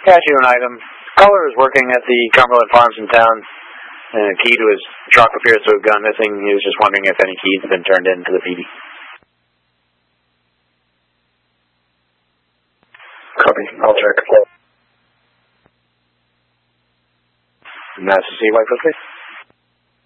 Got you an item. Caller is working at the Cumberland Farms in town. A key to his truck appears to have gone missing. He was just wondering if any keys have been turned in to the PD. Copy. I'll check. Master C. White, please.